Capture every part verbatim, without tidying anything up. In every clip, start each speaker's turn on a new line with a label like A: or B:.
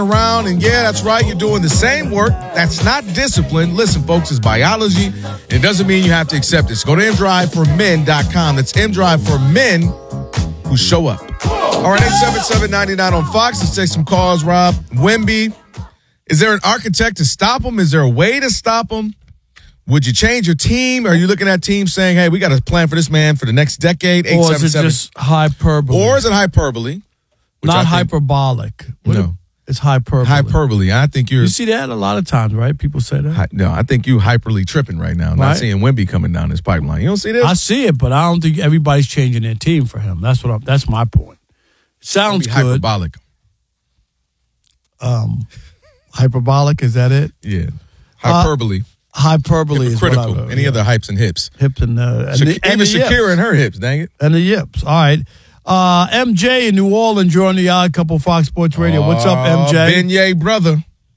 A: around, and yeah, that's right, you're doing the same work. That's not discipline. Listen, folks, it's biology. It doesn't mean you have to accept it. So go to m drive for men dot com. That's M Drive for men who show up. All right, eight seven seven, nine nine on Fox. Let's take some calls, Rob. Wemby, is there an architect to stop him? Is there a way to stop him? Would you change your team? Are you looking at teams saying, hey, we got a plan for this man for the next decade?
B: Or is it just hyperbole?
A: Or is it hyperbole?
B: Not hyperbolic.
A: No.
B: It's hyperbole.
A: Hyperbole. I think you're...
B: You see that a lot of times, right? People say that.
A: Hi, no, I think you hyperly tripping right now. Right? Not seeing Wemby coming down this pipeline. You don't see this?
B: I see it, but I don't think everybody's changing their team for him. That's what. I'm, that's my point. It sounds good.
A: Hyperbolic.
B: Um, hyperbolic, is that it?
A: Yeah. Hyperbole.
B: Uh, hyperbole is what
A: critical. Any yeah. other hypes and hips?
B: Hips and, uh, and,
A: Sha-
B: the,
A: even
B: and the
A: Shakira
B: yips.
A: and her hips, dang it.
B: And the yips. All right. Uh, M J in New Orleans joining the Odd Couple Fox Sports Radio. What's up, M J?
A: Beignet, brother.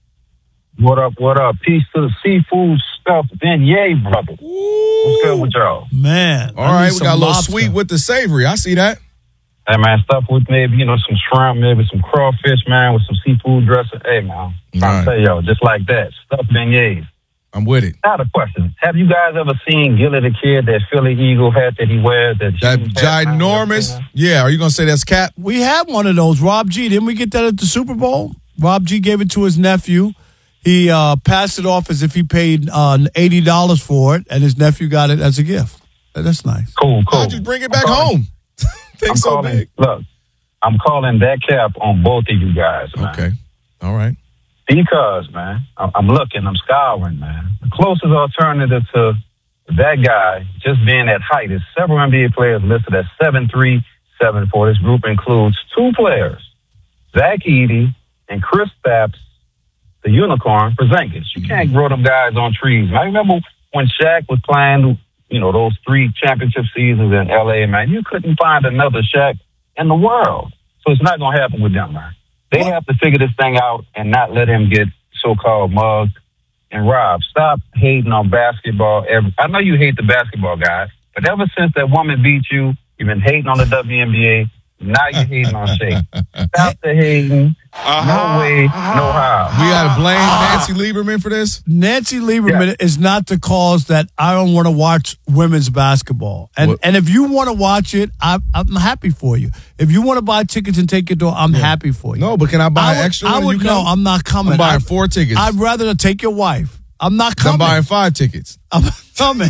C: What up, what up? Peace to the seafood stuff, beignet, brother. Ooh. What's good with y'all?
B: Man.
A: All right, we got a little lobster. Sweet with the savory. I see that.
C: Hey, man, stuff with maybe, you know, some shrimp, maybe some crawfish, man, with some seafood dressing. Hey, man, I'm trying to say, yo, just like that. Stuffed beignets.
A: I'm with it.
C: Now the question, have you guys ever seen Gilly the Kid, that Philly Eagle hat that he wears? That,
A: that ginormous? Yeah, are you going to say that's Cap?
B: We had one of those. Rob G, didn't we get that at the Super Bowl? Rob G gave it to his nephew. He uh, passed it off as if he paid uh, eighty dollars for it, and his nephew got it as a gift. That's nice.
C: Cool, cool.
A: How'd you bring it back home?
C: I'm
A: so
C: calling,
A: big.
C: Look, I'm calling that cap on both of you guys, man.
A: Okay. All right.
C: Because, man, I'm looking, I'm scouring, man. The closest alternative to that guy just being at height is several N B A players listed as seven three, seven four. This group includes two players, Zach Edey and Chris Stapps, the unicorn, Porzingis. You can't grow them guys on trees. I remember when Shaq was playing, you know, those three championship seasons in L A, man, you couldn't find another Shaq in the world. So it's not going to happen with them, man. They have to figure this thing out and not let him get so-called mugged. And Rob, stop hating on basketball. Every, I know you hate the basketball guys, but ever since that woman beat you, you've been hating on the W N B A. Now you're hating on Shea. Stop the hating. Uh-huh. No way, no how.
A: We got to blame Nancy Lieberman for this?
B: Nancy Lieberman yeah. is not the cause that I don't want to watch women's basketball. And what? and if you want to watch it, I'm, I'm happy for you. If you want to buy tickets and take your door, I'm yeah. happy for you.
A: No, but can I buy
B: I would,
A: extra?
B: I would
A: you
B: no, I'm not coming.
A: I'm buying
B: I,
A: four tickets.
B: I'd rather take your wife. I'm not coming.
A: I'm buying five tickets.
B: I'm coming.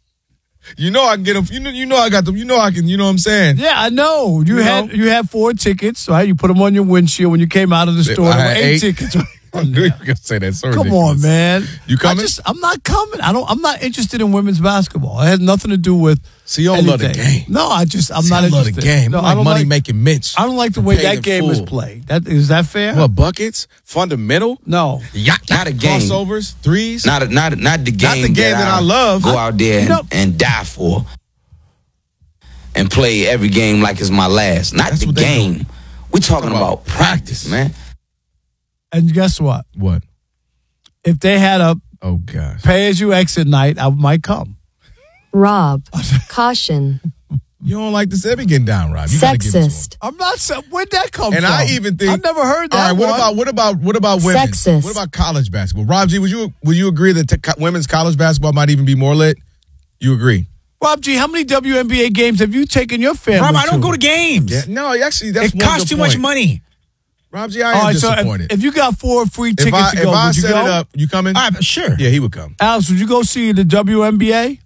A: You know I can get them. You know, you know I got them. You know I can. You know what I'm saying?
B: Yeah, I know. You,
A: you
B: had
A: know?
B: you had four tickets, right? You put them on your windshield when you came out of the store.
A: I
B: there were
A: had
B: eight,
A: eight
B: tickets.
A: I knew you were gonna say that. So
B: Come
A: ridiculous.
B: on, man.
A: You coming?
B: I just, I'm not coming. I don't. I'm not interested in women's basketball. It has nothing to do with.
A: See, you don't
B: anything.
A: love the game.
B: No, I just. I'm
A: See,
B: not
A: I love
B: interested.
A: the game.
B: No,
A: I like
B: I don't
A: money
B: like,
A: making Mitch.
B: I don't like the way that game is played. That is that fair?
A: What, buckets? Fundamental?
B: No.
A: Yeah,
D: not a game.
A: Crossovers, threes.
D: Not a, not not the game.
A: Not the game that, that I, I love.
D: Go out there and,
B: you know,
D: and die for. And play every game like it's my last. Not
A: That's
D: the game. We're talking about, about
A: practice,
D: man.
B: And guess what?
A: What?
B: If they had a
A: oh gosh
B: pay as you exit night, I might come.
E: Rob, caution.
A: You don't like this? Let me get down, Rob. You
E: Sexist.
B: I'm not. Where'd that come
A: and
B: from?
A: And I even think
B: I've never heard that.
A: All right, what
B: one.
A: about what about what about women?
E: Sexist.
A: What about college basketball? Rob G, would you would you agree that t- women's college basketball might even be more lit? You agree?
B: Rob G, how many W N B A games have you taken your family
F: Rob, I don't
B: to?
F: go to games.
A: Yeah, no, actually, that's
F: it costs too
A: point.
F: much money.
A: Rob G, I am
B: All right,
A: disappointed.
B: So if, if you got four free tickets
A: if I,
B: to
A: if
B: go,
A: I
B: would you
A: set
B: go?
A: it up, you coming?
F: All right, sure.
A: Yeah, he would come.
B: Alex, would you go see the W N B A?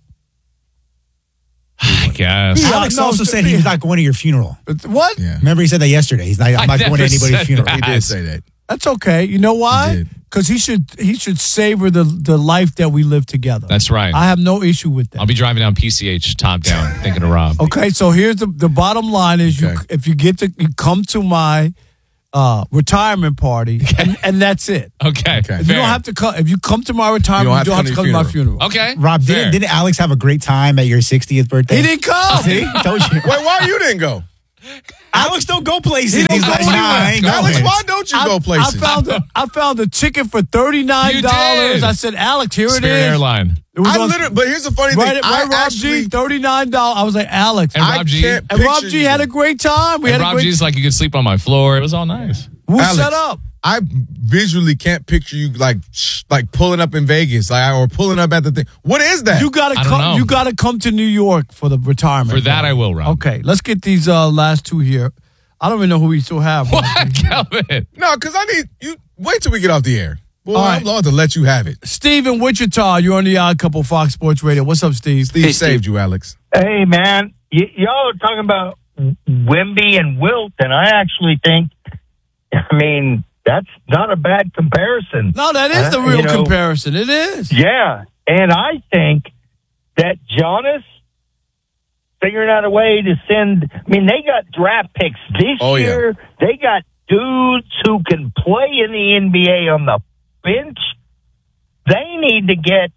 G: I guess.
B: Yeah,
F: Alex
B: no,
F: also said he's not going to your funeral.
B: What?
A: Yeah.
F: Remember he said that yesterday. He's not, I'm not
G: I
F: going to anybody's
G: said
F: funeral.
G: that.
A: He did say that.
B: That's okay. You know why? Because he should he should savor the, the life that we live together.
G: That's right.
B: I have no issue with that.
G: I'll be driving down P C H top down thinking of Rob.
B: Okay, so here's the the bottom line is
A: Okay.
B: you if you get to you come to my uh, retirement party and, and that's it.
G: Okay.
A: Okay.
B: If you don't have to come if you come to my retirement, you don't have to come to, my funeral.
G: Okay.
F: Rob, didn't, didn't Alex have a great time at your sixtieth birthday?
B: He didn't come.
F: See? Told you.
A: Wait, why you didn't go?
F: Alex don't go places.
B: don't
F: He's
B: go
F: like, nah, I ain't
A: Alex,
F: going.
A: why don't you
B: I,
A: go places?
B: I found a, I found a ticket for thirty-nine dollars.
G: did.
B: I said, Alex, here
G: Spirit
B: it is.
G: Airline.
B: It was
A: I
B: on-
A: literally, but here's the funny
B: right,
A: thing.
B: right,
A: I
B: Rob
A: actually,
B: G, thirty-nine dollars. I was like, Alex.
G: And
A: I
G: Rob G.
A: can't
B: And Rob
A: picture
B: G
A: you.
B: had a great time. We
G: And
B: had
G: Rob
B: a great
G: G's like, you could sleep on my floor. It was all nice.
B: Who
A: Alex,
B: set up?
A: I visually can't picture you like sh- like pulling up in Vegas, like or pulling up at the thing. What is that?
B: You gotta
G: I don't know.
B: come. You gotta come to New York for the retirement.
G: For that, I will, Rob.
B: Okay, let's get these uh, last two here. I don't even know who we still have.
G: What, Kelvin?
A: No, because I need you. Wait till we get off the air. Boy,
B: All
A: I'm
B: right.
A: going to let you have it.
B: Steve in Wichita, you're on the Odd Couple Fox Sports Radio. What's up, Steve?
A: Steve
H: Hey,
A: saved
H: Steve.
A: you, Alex.
I: Hey, man, y- y'all are talking about Wemby and Wilt, and I actually think, I mean, that's not a bad comparison.
B: No, that is the
I: Uh,
B: real
I: you know,
B: comparison. It is.
I: Yeah, and I think that Giannis figuring out a way to send. I mean, they got draft picks this
A: Oh, yeah.
I: year. They got dudes who can play in the N B A on the bench. They need to get.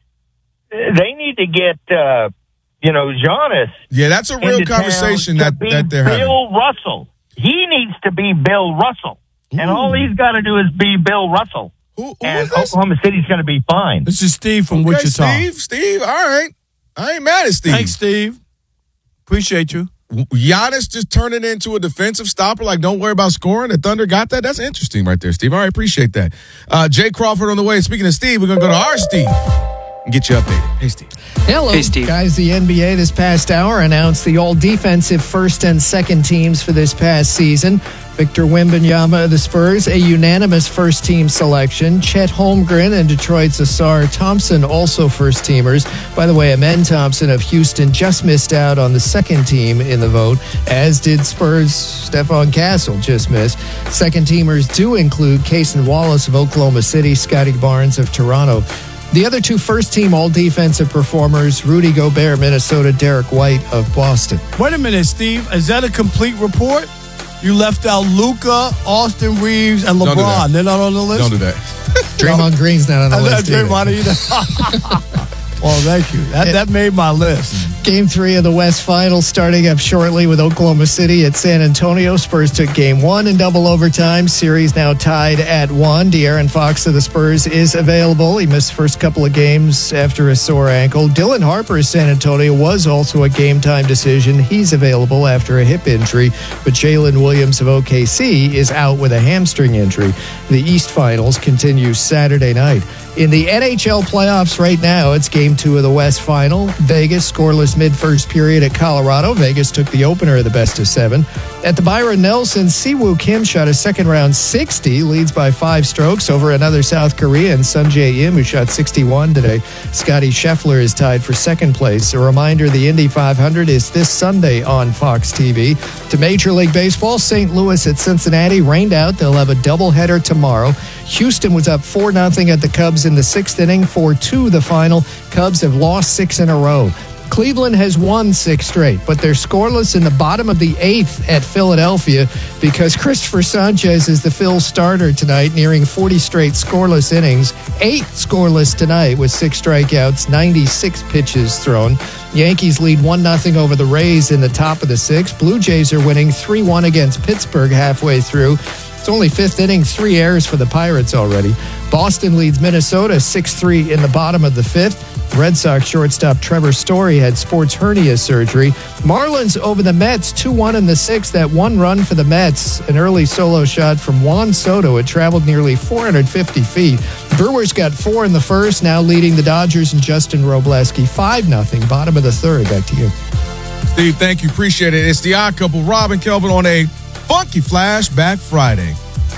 I: They need to get. Uh, you know, Giannis.
A: Yeah, that's a real
I: into town
A: conversation
I: to
A: that,
I: be
A: that they're having.
I: Bill Russell. He needs to be Bill Russell, and all he's got to do is be Bill Russell.
A: Who, who
I: And
A: is this?
I: Oklahoma City's going to be fine.
B: This is Steve from
A: Okay,
B: Wichita.
A: Steve, Steve, all right. I ain't mad at Steve.
B: Thanks, Steve. Appreciate you.
A: Giannis just turning into a defensive stopper, like don't worry about scoring. The Thunder got that. That's interesting right there, Steve. All right, appreciate that. Uh, Jay Crawford on the way. Speaking of Steve, we're going to go to our Steve and get you updated. Hey, Steve.
H: Hello,
J: Hey, Steve.
H: guys. The N B A this past hour announced the all-defensive first and second teams for this past season. Victor Wembanyama of the Spurs, a unanimous first-team selection. Chet Holmgren and Detroit's Asar Thompson, also first-teamers. By the way, Amen Thompson of Houston just missed out on the second team in the vote, as did Spurs' Stephon Castle, just missed. Second-teamers do include Cason Wallace of Oklahoma City, Scotty Barnes of Toronto. The other two first-team all-defensive performers, Rudy Gobert, Minnesota, Derek White of Boston.
B: Wait a minute, Steve. Is that a complete report? You left out Luka, Austin Reeves, and
A: Don't do
B: LeBron.
A: that.
B: They're not on the list?
A: Don't do that.
H: Draymond Green's not on the
B: I
H: list
B: let
H: either.
B: Draymond either. Well, thank you. That, that made my list.
H: Game three of the West Finals starting up shortly with Oklahoma City at San Antonio. Spurs took game one in double overtime. Series now tied at one. De'Aaron Fox of the Spurs is available. He missed the first couple of games after a sore ankle. Dylan Harper of San Antonio was also a game time decision. He's available after a hip injury, but Jalen Williams of O K C is out with a hamstring injury. The East Finals continues Saturday night. In the N H L playoffs right now, it's game two of the West Final. Vegas scoreless mid-first period at Colorado. Vegas took the opener of the best of seven. At the Byron Nelson, Siwoo Kim shot a second-round sixty, leads by five strokes over another South Korean, Sun Jae-im, who shot sixty-one today. Scotty Scheffler is tied for second place. A reminder, the Indy five hundred is this Sunday on Fox T V. To Major League Baseball, Saint Louis at Cincinnati rained out. They'll have a doubleheader tomorrow. Houston was up four nothing at the Cubs in the sixth inning, four two the final. Cubs have lost six in a row. Cleveland has won six straight, but they're scoreless in the bottom of the eighth at Philadelphia because Christopher Sanchez is the Phil starter tonight, nearing forty straight scoreless innings. Eight scoreless tonight with six strikeouts, ninety-six pitches thrown. Yankees lead one nothing over the Rays in the top of the sixth. Blue Jays are winning three one against Pittsburgh halfway through. It's only fifth inning, three errors for the Pirates already. Boston leads Minnesota six three in the bottom of the fifth. Red Sox shortstop Trevor Story had sports hernia surgery. Marlins over the Mets two one in the sixth. That one run for the Mets, an early solo shot from Juan Soto. It traveled nearly four hundred fifty feet. Brewers got four in the first, now leading the Dodgers and Justin Robleski five nothing. Bottom of the third. Back to you.
A: Steve, thank you. Appreciate it. It's the Odd Couple, Rob and Kelvin on a Funky Flashback Friday.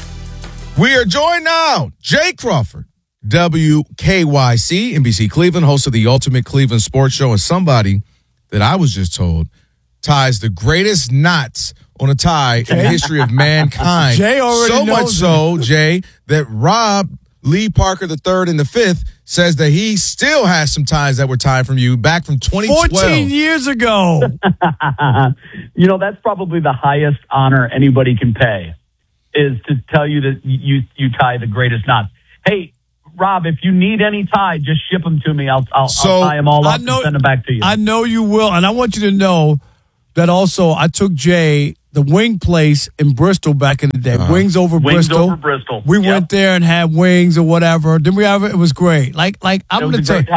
A: We are joined now, Jay Crawford, W K Y C, N B C Cleveland, host of the Ultimate Cleveland Sports Show, and somebody that I was just told ties the greatest knots on a tie in the history of mankind.
B: Jay already
A: so
B: knows
A: much so, Jay, that Rob Lee Parker the third and the fifth says that he still has some ties that were tied from you back from twenty twelve.
B: fourteen years ago.
K: You know, that's probably the highest honor anybody can pay, is to tell you that you you tie the greatest knots. Hey, Rob, if you need any tie, just ship them to me. I'll I'll,
B: So,
K: I'll tie them all
B: I
K: up
B: know-
K: and send them back to you.
B: I know you will, and I want you to know that also I took Jay the wing place in Bristol back in the day.
K: Uh-huh.
B: Wings over
K: Wings
B: Bristol.
K: over Bristol.
B: We
K: Yep.
B: went there and had wings or whatever. Then we have it was great. Like like I'm
K: It was
B: gonna
K: a
B: tell
K: great time.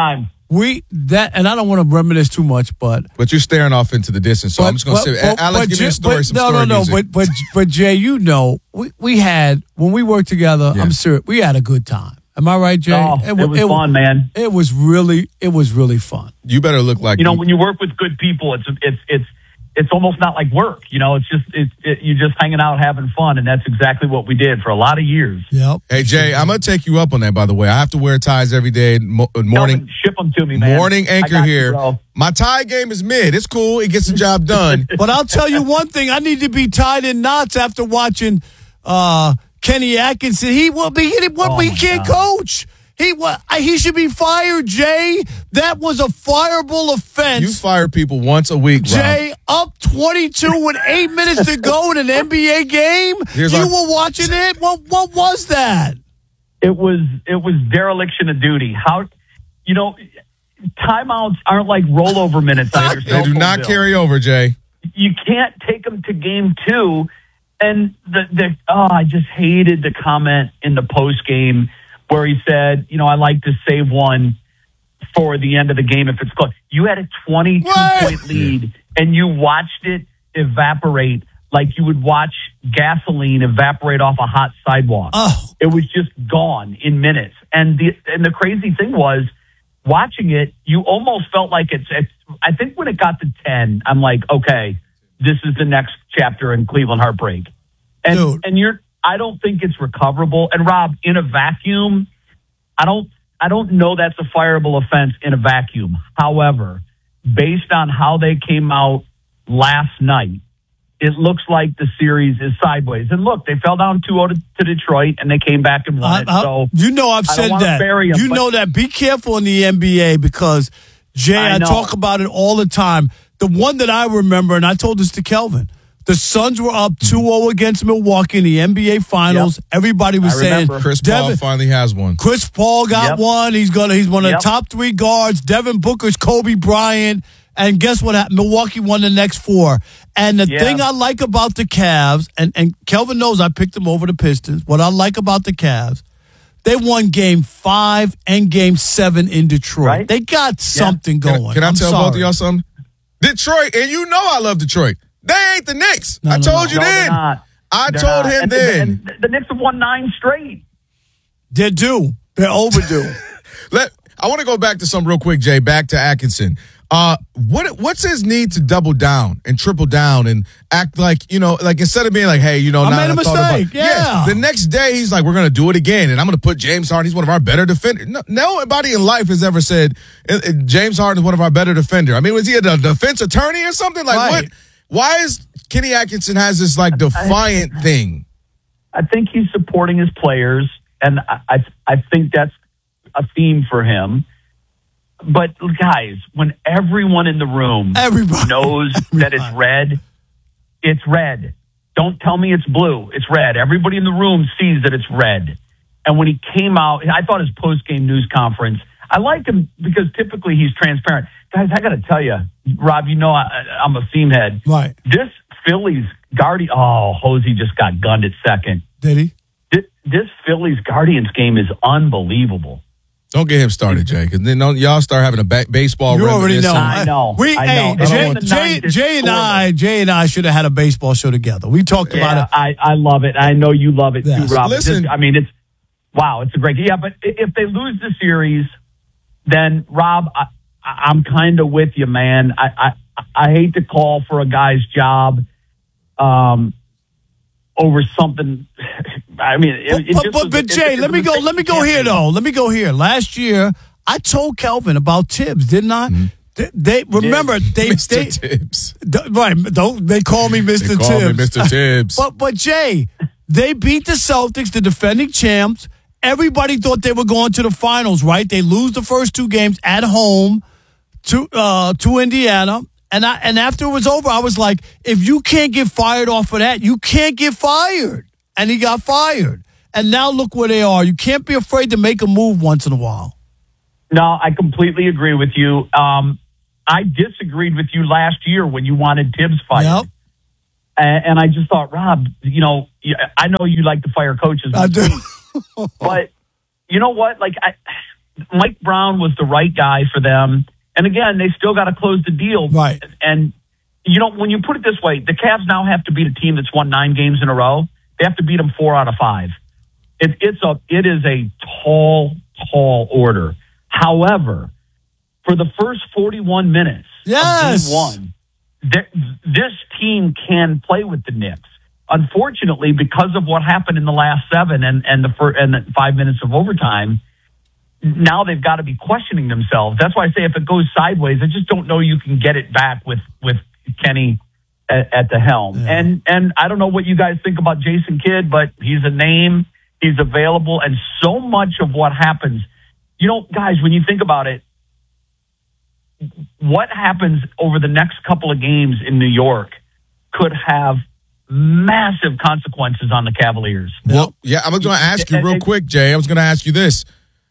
B: We that, and I don't want to reminisce too much, but
A: But you're staring off into the distance, so
B: but,
A: I'm just going to
B: but-
A: say,
B: but-
A: Alex,
B: but
A: give me a
B: Jay-
A: story,
B: but-
A: some
B: no,
A: story
B: no, no,
A: music.
B: but but but Jay, you know, we we had when we worked together.
A: Yeah.
B: I'm serious. We had a good time. Am I right, Jay?
K: Oh, it,
B: wa-
K: was fun, man.
B: It was really, it was really fun.
A: You better look like
K: You know, when you work with good people, it's it's it's it's almost not like work. You know, it's just it's it, you're just hanging out, having fun, and that's exactly what we did for a lot of years.
B: Yep.
A: Hey, Jay, I'm going to take you up on that, by the way. I have to wear ties every day. Mo- morning
K: Kelvin, ship them to me, man.
A: morning
K: I
A: anchor
K: got you,
A: here.
K: bro.
A: My tie game is mid. It's cool. It gets the job done.
B: But I'll tell you one thing: I need to be tied in knots after watching uh, Kenny Atkinson. He will be. He, what,
K: Oh,
B: he
K: my
B: can't
K: God.
B: coach. He wa- he should be fired, Jay. That was a fireable offense.
A: You fire people once a week, Rob.
B: Jay, up twenty-two with eight minutes to go in an N B A game.
A: Here's
B: you
A: our-
B: were watching it. What what was that?
K: It was it was dereliction of duty. How, you know, timeouts aren't like rollover minutes. on your
A: They
K: cell
A: do
K: phone
A: not
K: bill.
A: carry over, Jay.
K: You can't take them to game two. And the the oh, I just hated the comment in the post game where he said, you know, I like to save one for the end of the game if it's close. You had a twenty-two
B: What?
K: point lead, and you watched it evaporate like you would watch gasoline evaporate off a hot sidewalk.
B: Oh.
K: It was just gone in minutes. And the and the crazy thing was, watching it, you almost felt like it's, it's I think when it got to ten, I'm like, okay, this is the next chapter in Cleveland heartbreak. And
B: Dude.
K: and you're I don't think it's recoverable. And Rob, in a vacuum, I don't I don't know that's a fireable offense in a vacuum. However, based on how they came out last night, it looks like the series is sideways. And look, they fell down two oh to, to Detroit, and they came back and won
B: I-
K: it.
B: I-
K: So
B: you know I've
K: I don't
B: said
K: wanna
B: that.
K: bury 'em,
B: you
K: but-
B: know that. Be careful in the N B A because, Jay, I,
K: I know.
B: talk about it all the time. The one that I remember, and I told this to Kelvin, the Suns were up two oh against Milwaukee in the N B A Finals.
K: Yep.
B: Everybody was
K: I
B: saying,
K: remember.
A: Chris Paul
B: Devin,
A: finally has one.
B: Chris Paul got
K: Yep.
B: one. He's gonna. He's one of
K: Yep.
B: the top three guards. Devin Booker's Kobe Bryant. And guess what happened? Milwaukee won the next four. And the
K: Yeah.
B: thing I like about the Cavs, and, and Kelvin knows I picked them over the Pistons. What I like about the Cavs, they won game five and game seven in Detroit.
K: Right.
B: They got something
A: Can,
B: going.
A: can I
B: I'm
A: tell
B: sorry.
A: both of y'all something? Detroit, and you know I love Detroit. They ain't the Knicks.
B: No,
A: I
B: no,
A: told
B: no.
A: you
K: No, they're
A: then.
K: not.
A: I
K: They're
A: told
K: not.
A: him
K: and,
A: then.
K: And the Knicks have won nine straight.
B: They're due. They're overdue.
A: Let I want to go back to some real quick, Jay. Back to Atkinson. Uh, what what's his need to double down and triple down and act like, you know, like instead of being like, hey, you know,
B: I
A: now
B: made a
A: that I thought about-
B: mistake, yeah.
A: The next day he's like, we're gonna do it again, and I'm gonna put James Harden. He's one of our better defenders. No, nobody in life has ever said uh, uh, James Harden is one of our better defender. I mean, was he a de- defense attorney or something? Like
B: Right.
A: what? Why is Kenny Atkinson has this like defiant thing?
K: I think he's supporting his players, and I, I I think that's a theme for him. But guys, when everyone in the room
B: Everybody.
K: knows that it's red, it's red. Don't tell me it's blue. It's red. Everybody in the room sees that it's red. And when he came out, I thought his post-game news conference, I like him because typically he's transparent. Guys, I got to tell you, Rob, you know I, I'm a theme head.
B: Right.
K: This Phillies Guardian, oh, Hosey just got gunned at second.
B: Did he?
K: This, this Phillies Guardians game is unbelievable.
A: Don't get him started, Jay, because then don't, y'all start having a ba- baseball.
B: You already know.
K: I know.
B: We,
K: I
B: hey,
K: know.
B: Jay,
K: And the
B: Jay,
K: ninth is
B: Jay and
K: scoreless.
B: I, Jay and I should have had a baseball show together. We talked about
K: Yeah,
B: it.
K: I, I love it. I know you love it
B: Yes.
K: too, Rob.
A: Listen-
K: This- I mean, it's wow. It's a great. Yeah, but i- if they lose the series, then Rob, I, I- I'm kind of with you, man. I, I I hate to call for a guy's job, um, over something. I mean, it,
B: But,
K: it
B: but,
K: just
B: but,
K: was-
B: but
K: it-
B: Jay,
K: it
B: let me
K: was a
B: go.
K: thing
B: Let me
K: you
B: go
K: can't
B: here
K: do.
B: though. Let me go here. Last year, I told Kelvin about Tibbs, didn't I? They, they remember they
A: Mister
B: they
A: Tibbs.
B: d- right. Don't they call me Mister
A: They call
B: Tibbs?
A: me Mister Tibbs.
B: But but Jay, they beat the Celtics, the defending champs. Everybody thought they were going to the finals, right? They lose the first two games at home to uh, to Indiana. And I and after it was over, I was like, if you can't get fired off of that, you can't get fired. And he got fired. And now look where they are. You can't be afraid to make a move once in a while.
K: No, I completely agree with you. Um, I disagreed with you last year when you wanted Tibbs fired.
B: Yep.
K: And, and I just thought, Rob, you know, I know you like to fire coaches,
B: I do.
K: but you know what? Like, I, Mike Brown was the right guy for them. And again, they still got to close the deal.
B: Right.
K: And, you know, when you put it this way, the Cavs now have to beat a team that's won nine games in a row. They have to beat them four out of five. It, it's a, it is a tall, tall order. However, for the first forty-one minutes
B: yes.
K: of game one, th- this team can play with the Knicks. Unfortunately, because of what happened in the last seven and, and the first, and the five minutes of overtime, now they've got to be questioning themselves. That's why I say if it goes sideways, I just don't know you can get it back with, with Kenny at, at the helm. Yeah. And and I don't know what you guys think about Jason Kidd, but he's a name, he's available, and so much of what happens, you know, guys, when you think about it, what happens over the next couple of games in New York could have massive consequences on the Cavaliers.
A: Well, yeah, I was going to ask you real quick, Jay. I was going to ask you this.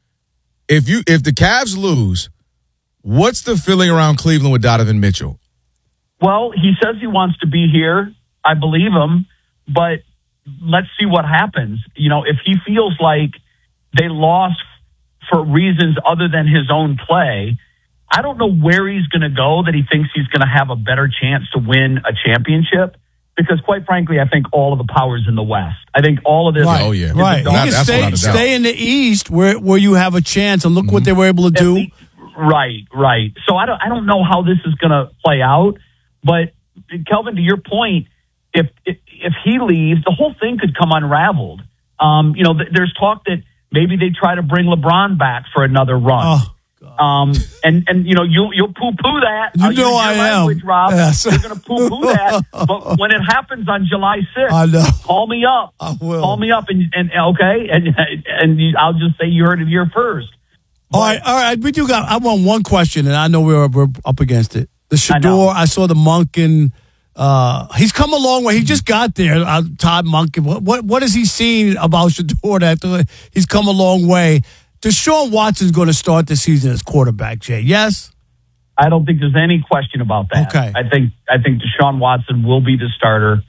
A: If you if the Cavs lose, what's the feeling around Cleveland with Donovan Mitchell?
K: Well, he says he wants to be here. I believe him, but let's see what happens. You know, if he feels like they lost for reasons other than his own play, I don't know where he's going to go that he thinks he's going to have a better chance to win a championship. Because, quite frankly, I think all of the power's in the West. I think all of this.
B: Right.
A: Oh, yeah.
B: Right. You can stay, stay in the East where, where you have a chance, and look mm-hmm. what they were able to do.
K: Least, right, right. So I don't I don't know how this is going to play out. But, Kelvin, to your point, if, if if he leaves, the whole thing could come unraveled. Um, you know, th- there's talk that maybe they try to bring LeBron back for another run.
B: Oh.
K: Um, and, and, you know, you'll, you'll poo-poo that.
B: You know I
K: language,
B: am.
K: Rob.
B: Yes.
K: You're going to poo-poo that. But when it happens on July sixth,
B: I know.
K: call me up.
B: I will.
K: Call me up and, and okay. And, and you, I'll just say you heard it here first.
B: All right. All right. We do got, I want one question, and I know we're, we're up against it. The Shador, I, I saw the Monken. Uh, he's come a long way. He just got there. Uh, Todd Monken. What, what, what has he seen about Shador that he's come a long way? Deshaun Watson's going to start the season as quarterback, Jay. Yes?
K: I don't think there's any question about that.
B: Okay.
K: I think I think Deshaun Watson will be the starter.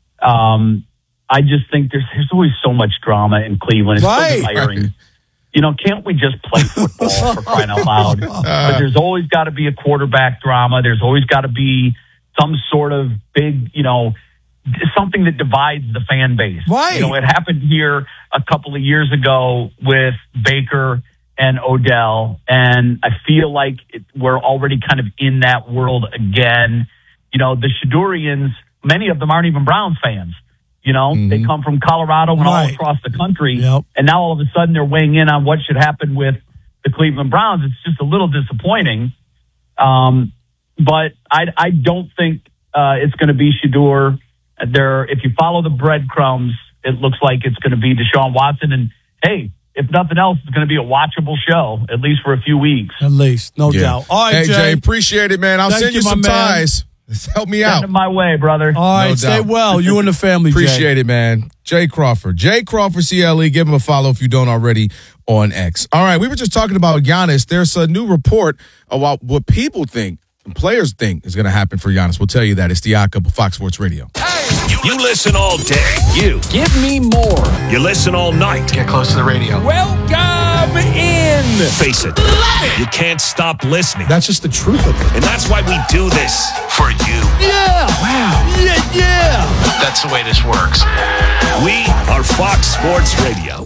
K: Um, I just think there's there's always so much drama in Cleveland. It's
B: right.
K: so tiring. You know, can't we just play football for crying out loud? But there's always got to be a quarterback drama. There's always got to be some sort of big, you know, something that divides the fan base.
B: Right.
K: You know, it happened here a couple of years ago with Baker and Odell, and I feel like it, we're already kind of in that world again. You know, the Shadurians, many of them aren't even Browns fans. You know, mm-hmm. they come from Colorado and
B: right.
K: all across the country,
B: yep.
K: and now all of a sudden they're weighing in on what should happen with the Cleveland Browns. It's just a little disappointing. Um, but I, I don't think uh, it's going to be Shador. There, if you follow the breadcrumbs, it looks like it's going to be Deshaun Watson. And hey, if nothing else, it's going to be a watchable show, at least for a few weeks.
B: At least, no
A: yeah.
B: doubt. All right,
A: hey,
B: Jay.
A: Jay, appreciate it, man. I'll
B: Thank
A: send you,
B: you
A: some
B: man.
A: ties. Help me out.
K: Send it my way, brother.
B: All right,
A: no
B: stay
A: doubt.
B: well. You and the family,
A: Appreciate
B: Jay.
A: it, man. Jay Crawford. Jay Crawford, C L E. Give him a follow if you don't already on X. All right, we were just talking about Giannis. There's a new report about what people think and players think is going to happen for Giannis. We'll tell you that. It's the Odd Couple, Fox Sports Radio.
J: You listen all day. You.
L: Give me more.
J: You listen all night.
L: Get close to the radio.
J: Welcome in. Face it. You can't stop listening.
L: That's just the truth of it.
J: And that's why we do this. For you.
B: Yeah. Wow. Yeah, yeah.
L: That's the way this works.
J: We are Fox Sports Radio.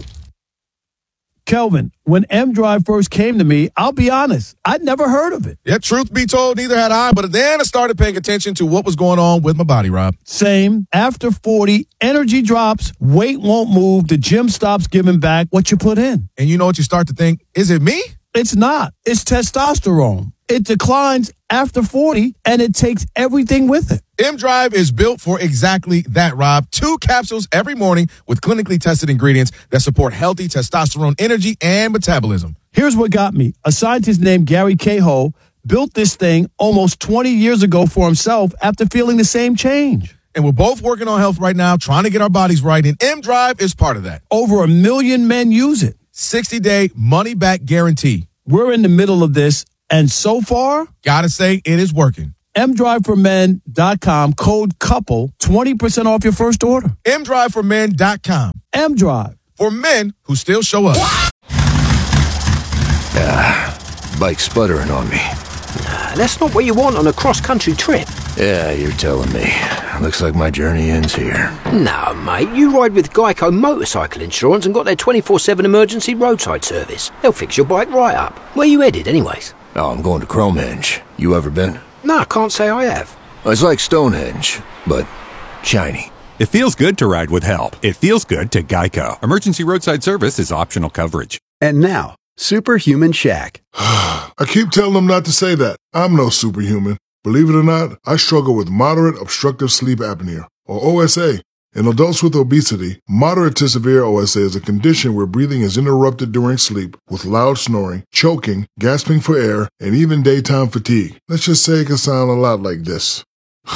B: Kelvin, when M Drive first came to me, I'll be honest, I'd never heard of it.
A: Yeah, truth be told, neither had I, but then I started paying attention to what was going on with my body, Rob.
B: Same. After forty, energy drops, weight won't move, the gym stops giving back what you put in.
A: And you know what you start to think? Is it me?
B: It's not. It's testosterone. It declines after forty, and it takes everything with it.
A: M-Drive is built for exactly that, Rob. Two capsules every morning with clinically tested ingredients that support healthy testosterone energy and metabolism.
B: Here's what got me. A scientist named Gary Cahill built this thing almost twenty years ago for himself after feeling the same change.
A: And we're both working on health right now, trying to get our bodies right, and M-Drive is part of that.
B: Over a million men use it.
A: sixty-day money-back guarantee.
B: We're in the middle of this, and so far,
A: gotta say, it is working.
B: M drive for men dot com, code COUPLE, twenty percent off your first order.
A: M drive for men dot com.
B: M-Drive.
A: For men who still show up.
M: Ah, bike's sputtering on me.
L: Nah, that's not what you want on a cross-country trip.
M: Yeah, you're telling me. Looks like my journey ends here.
L: No, mate, you ride with Geico Motorcycle Insurance and got their twenty-four seven emergency roadside service. They'll fix your bike right up. Where you headed, anyways?
M: Oh, I'm going to Cromehenge. You ever been?
L: No, I can't say I have.
M: It's like Stonehenge, but shiny.
N: It feels good to ride with help. It feels good to Geico. Emergency roadside service is optional coverage.
O: And now, Superhuman Shaq.
P: I keep telling them not to say that. I'm no superhuman. Believe it or not, I struggle with moderate obstructive sleep apnea, or O S A. In adults with obesity, moderate to severe O S A is a condition where breathing is interrupted during sleep with loud snoring, choking, gasping for air, and even daytime fatigue. Let's just say it can sound a lot like this.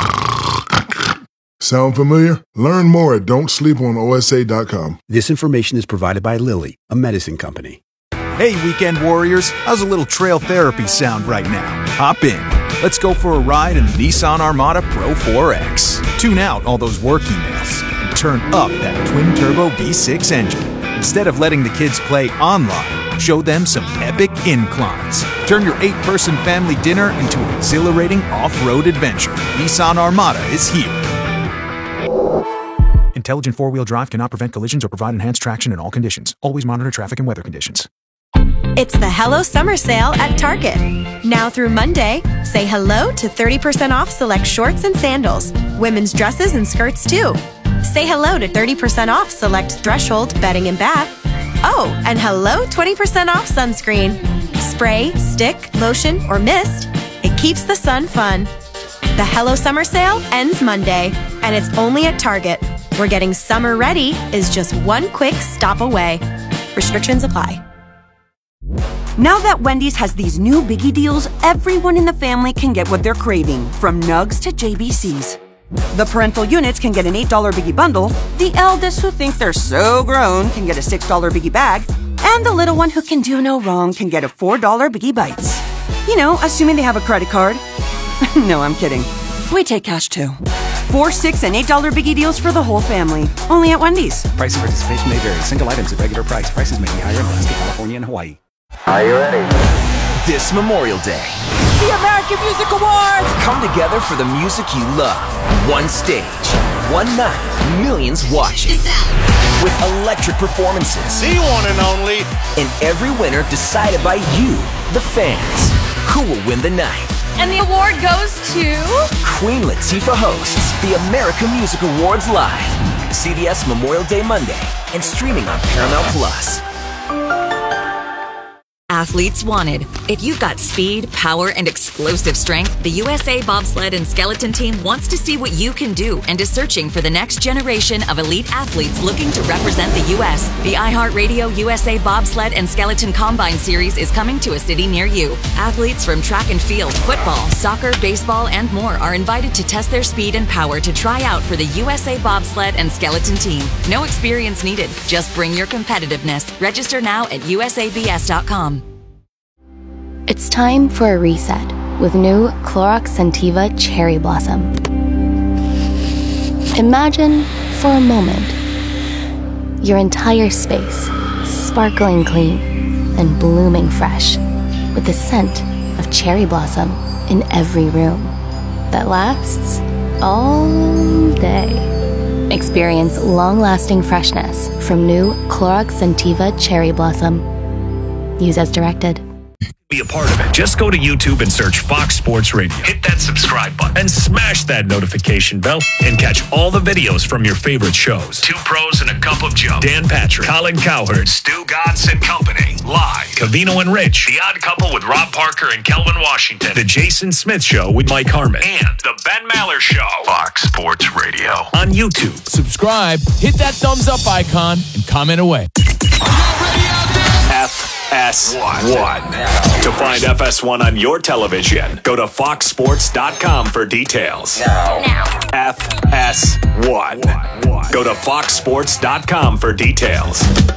P: Sound familiar? Learn more at don't sleep on O S A dot com.
O: This information is provided by Lilly, a medicine company.
Q: Hey, weekend warriors, how's a little trail therapy sound right now? Hop in. Let's go for a ride in the Nissan Armada Pro four X. Tune out all those work emails and turn up that twin-turbo V six engine. Instead of letting the kids play online, show them some epic inclines. Turn your eight-person family dinner into an exhilarating off-road adventure. Nissan Armada is here. Intelligent four-wheel drive cannot prevent collisions or provide enhanced traction in all conditions. Always monitor traffic and weather conditions.
R: It's the Hello Summer Sale at Target. Now through Monday, say hello to thirty percent off select shorts and sandals, women's dresses and skirts too. Say hello to thirty percent off select Threshold bedding and bath. Oh, and hello twenty percent off sunscreen. Spray, stick, lotion, or mist. It keeps the sun fun. The Hello Summer Sale ends Monday, and it's only at Target, where getting summer ready is just one quick stop away. Restrictions apply.
S: Now that Wendy's has these new biggie deals, everyone in the family can get what they're craving, from nugs to J B Cs. The parental units can get an eight dollar biggie bundle, the eldest who think they're so grown can get a six dollar biggie bag, and the little one who can do no wrong can get a four dollar biggie bites. You know, assuming they have a credit card. No, I'm kidding. We take cash too. Four, six, and eight dollar biggie deals for the whole family. Only at Wendy's.
Q: Price and participation may vary. Single items at regular price. Prices may be higher in Alaska, California, and Hawaii.
L: Are you ready?
T: This Memorial Day,
S: The American Music Awards!
T: come together for the music you love. One stage, one night, millions watching. With electric performances.
J: The one and only.
T: And every winner decided by you, the fans. Who will win the night?
U: And the award goes to...
T: Queen Latifah hosts the American Music Awards live. C B S Memorial Day Monday and streaming on Paramount Plus.
V: Athletes wanted. If you've got speed, power, and explosive strength, the U S A Bobsled and Skeleton Team wants to see what you can do and is searching for the next generation of elite athletes looking to represent the U S. The iHeartRadio U S A Bobsled and Skeleton Combine Series is coming to a city near you. Athletes from track and field, football, soccer, baseball, and more are invited to test their speed and power to try out for the U S A Bobsled and Skeleton Team. No experience needed. Just bring your competitiveness. Register now at U S A B S dot com.
W: It's time for a reset with new Clorox Scentiva Cherry Blossom. Imagine, for a moment, your entire space sparkling clean and blooming fresh with the scent of cherry blossom in every room that lasts all day. Experience long-lasting freshness from new Clorox Scentiva Cherry Blossom. Use as directed.
J: Be a part of it. Just go to YouTube and search Fox Sports Radio. Hit that subscribe button and smash that notification bell and catch all the videos from your favorite shows. Two Pros and a Cup of Joe. Dan Patrick, Colin Cowherd, Stu Gatz and Company. Live. Cavino and Rich. The Odd Couple with Rob Parker and Kelvin Washington. The Jason Smith Show with Mike Harmon. And The Ben Maller Show. Fox Sports Radio. On YouTube.
X: Subscribe, hit that thumbs up icon, and comment away.
J: F S one. To find F S one on your television, go to fox sports dot com for details. Now. F S one. Go to fox sports dot com for details.